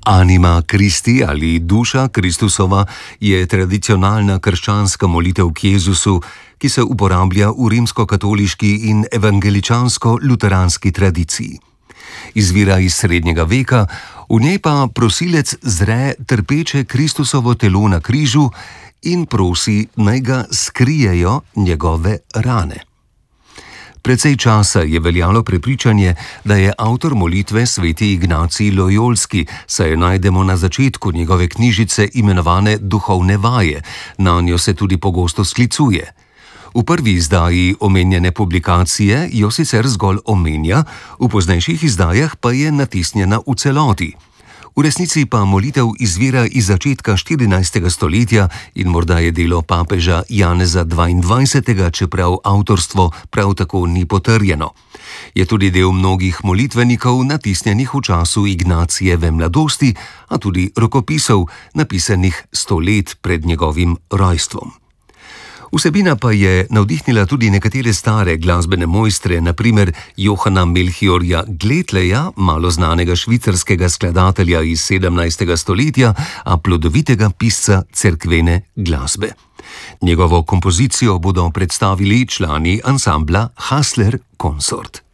Anima Christi ali Duša Kristusova je tradicionalna krščanska molitev k Jezusu, ki se uporablja v rimskokatoliški in evangeličansko-luteranski tradiciji. Izvira iz srednjega veka, v njej pa prosilec zre trpeče Kristusovo telo na križu in prosi, naj ga skrijejo njegove rane. Precej časa je veljalo prepričanje, da je avtor molitve sveti Ignacij Lojolski, saj jo najdemo na začetku njegove knjižice imenovane Duhovne vaje, nanjo se tudi pogosto sklicuje. V prvi izdaji omenjene publikacije jo sicer zgolj omenja, v poznejših izdajah pa je natisnjena v celoti. V resnici pa molitev izvira iz začetka 14. stoletja in morda je delo papeža Janeza XXII., čeprav avtorstvo prav tako ni potrjeno. Je tudi del mnogih molitvenikov, natisnjenih v času Ignacijeve mladosti, a tudi rokopisov, napisanih 100 let pred njegovim rojstvom. Vsebina pa je navdihnila tudi nekatere stare glasbene mojstre, na primer Johana Melchiorja Gletleja, malo znanega švicarskega skladatelja iz 17. stoletja, a plodovitega pisca cerkvene glasbe. Njegovo kompozicijo bodo predstavili člani ansambla Hassler Consort.